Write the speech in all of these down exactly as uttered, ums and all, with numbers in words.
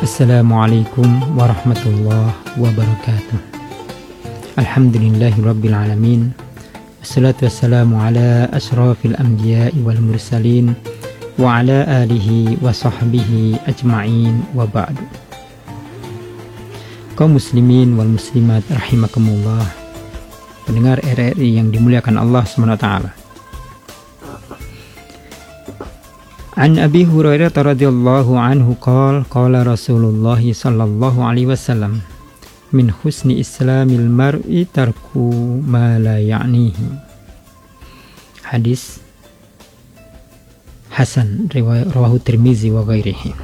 Assalamualaikum warahmatullahi wabarakatuh. Alhamdulillahi rabbil alamin. Wassalatu wassalamu ala ashrafil anbiya'i wal mursalin wa ala alihi wa sahbihi ajma'in wa ba'du. Kaum muslimin wal muslimat rahimakumullah, pendengar R R I yang dimuliakan Allah subhanahu wa taala. An Abi Hurairah radhiyallahu anhu qala qala Rasulullah sallallahu alaihi wasallam, min husni islamil mar'i tarku ma la ya'nihi. Hadis hasan riwayat rawahu Tirmizi wa ghairihi.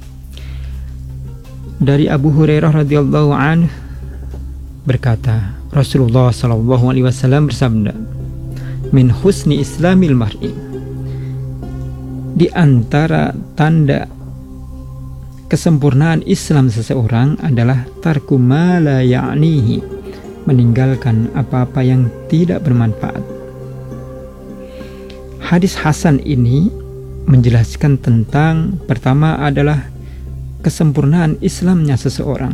Dari Abu Hurairah radhiyallahu anhu berkata, Rasulullah sallallahu alaihi wasallam bersabda, min husni islamil mar'i, di antara tanda kesempurnaan Islam seseorang adalah tarku ma la ya'nihi, meninggalkan apa-apa yang tidak bermanfaat. Hadis hasan ini menjelaskan tentang, pertama adalah kesempurnaan Islamnya seseorang.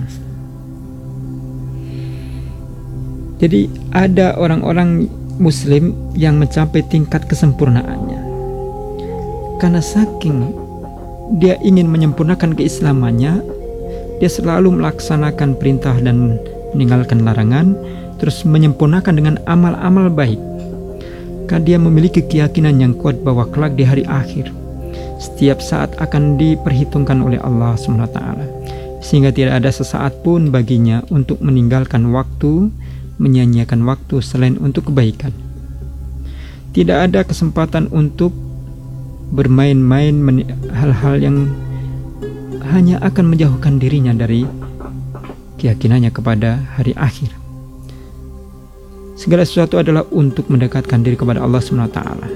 Jadi ada orang-orang muslim yang mencapai tingkat kesempurnaannya karena saking dia ingin menyempurnakan keislamannya, dia selalu melaksanakan perintah dan meninggalkan larangan, terus menyempurnakan dengan amal-amal baik. Karena dia memiliki keyakinan yang kuat bahwa kelak di hari akhir setiap saat akan diperhitungkan oleh Allah subhanahu wa taala, sehingga tidak ada sesaat pun baginya untuk meninggalkan waktu, menyanyiakan waktu selain untuk kebaikan. Tidak ada kesempatan untuk bermain-main hal-hal yang hanya akan menjauhkan dirinya dari keyakinannya kepada hari akhir. Segala sesuatu adalah untuk mendekatkan diri kepada Allah subhanahu wa taala.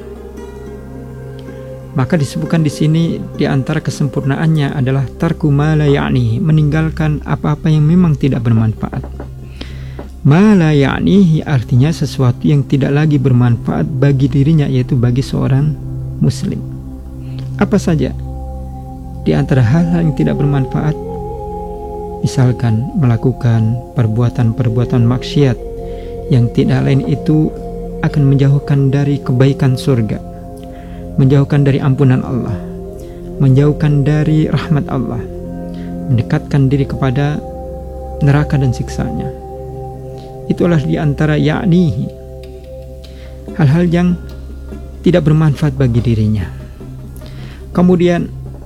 Maka disebutkan di sini di antara kesempurnaannya adalah tarku ma la ya'nihi, meninggalkan apa-apa yang memang tidak bermanfaat. Ma la ya'nihi artinya sesuatu yang tidak lagi bermanfaat bagi dirinya, yaitu bagi seorang muslim. Apa saja di antara hal-hal yang tidak bermanfaat? Misalkan melakukan perbuatan-perbuatan maksiat yang tidak lain itu akan menjauhkan dari kebaikan surga, menjauhkan dari ampunan Allah, menjauhkan dari rahmat Allah, mendekatkan diri kepada neraka dan siksanya. Itulah di antara ya'nihi, hal-hal yang tidak bermanfaat bagi dirinya. Kemudian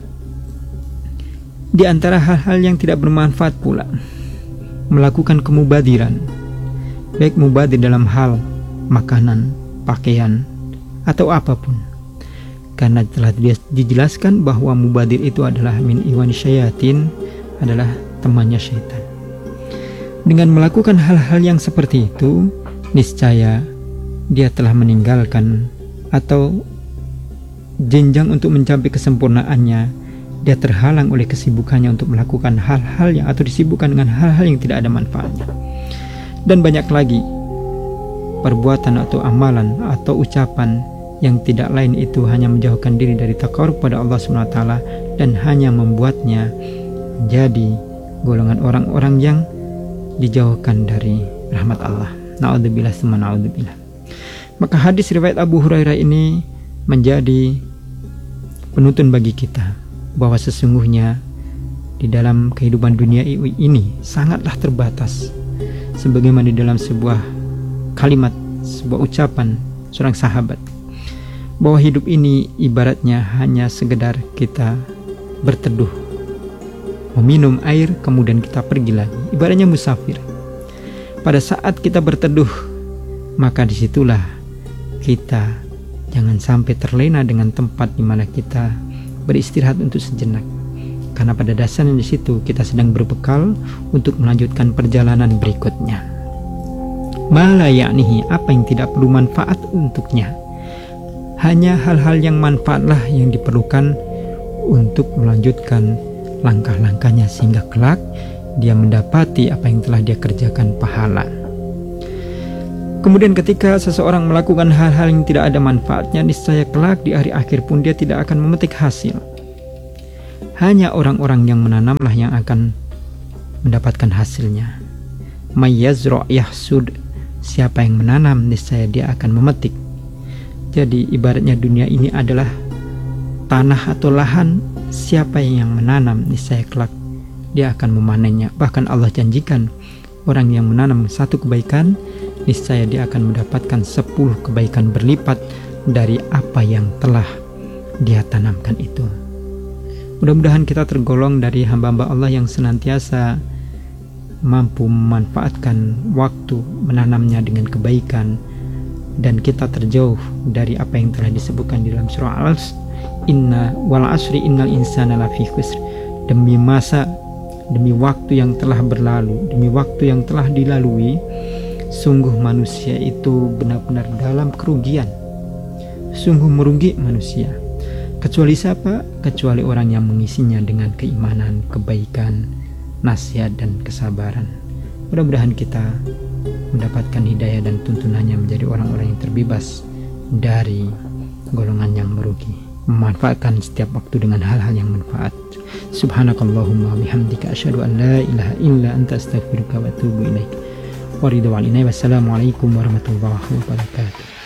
di antara hal-hal yang tidak bermanfaat pula, melakukan kemubadiran, baik mubadir dalam hal makanan, pakaian, atau apapun. Karena telah dijelaskan bahwa mubadir itu adalah min iwani syayatin, adalah temannya syaitan. Dengan melakukan hal-hal yang seperti itu, niscaya dia telah meninggalkan atau jenjang untuk mencapai kesempurnaannya, dia terhalang oleh kesibukannya untuk melakukan hal-hal yang atau disibukkan dengan hal-hal yang tidak ada manfaatnya. Dan banyak lagi perbuatan atau amalan atau ucapan yang tidak lain itu hanya menjauhkan diri dari taqarrub pada Allah subhanahu wa taala dan hanya membuatnya menjadi golongan orang-orang yang dijauhkan dari rahmat Allah. Na'udzubillah summa na'udzubillah. Maka hadis riwayat Abu Hurairah ini menjadi penuntun bagi kita bahwa sesungguhnya di dalam kehidupan dunia ini sangatlah terbatas, sebagaimana di dalam sebuah kalimat, sebuah ucapan seorang sahabat, bahwa hidup ini ibaratnya hanya sekedar kita berteduh, meminum air kemudian kita pergi lagi, ibaratnya musafir. Pada saat kita berteduh, maka disitulah kita jangan sampai terlena dengan tempat di mana kita beristirahat untuk sejenak. Karena pada dasarnya di situ kita sedang berbekal untuk melanjutkan perjalanan berikutnya. Ma la ya'nihi, apa yang tidak perlu manfaat untuknya. Hanya hal-hal yang manfaatlah yang diperlukan untuk melanjutkan langkah-langkahnya sehingga kelak dia mendapati apa yang telah dia kerjakan pahala. Kemudian ketika seseorang melakukan hal-hal yang tidak ada manfaatnya, niscaya kelak di hari akhir pun dia tidak akan memetik hasil. Hanya orang-orang yang menanamlah yang akan mendapatkan hasilnya. May yazra' yahsud, siapa yang menanam niscaya dia akan memetik. Jadi ibaratnya dunia ini adalah tanah atau lahan, siapa yang menanam niscaya kelak dia akan memanennya. Bahkan Allah janjikan orang yang menanam satu kebaikan niscaya dia akan mendapatkan sepuluh kebaikan berlipat dari apa yang telah dia tanamkan itu. Mudah-mudahan kita tergolong dari hamba-hamba Allah yang senantiasa mampu memanfaatkan waktu menanamnya dengan kebaikan, dan kita terjauh dari apa yang telah disebutkan di dalam surah Al-Asr, inna wal asri innal insana lafi khusr. Demi masa, demi waktu yang telah berlalu, demi waktu yang telah dilalui, sungguh manusia itu benar-benar dalam kerugian. Sungguh merugi manusia. Kecuali siapa? Kecuali orang yang mengisinya dengan keimanan, kebaikan, nasihat dan kesabaran. Mudah-mudahan kita mendapatkan hidayah dan tuntunannya menjadi orang-orang yang terbebas dari golongan yang merugi, memanfaatkan setiap waktu dengan hal-hal yang manfaat. Subhanakallahumma bihamdika asyhadu an la ilaha illa anta astaghfiruka wa atubu ilaik. Wassalamualaikum warahmatullahi wabarakatuh.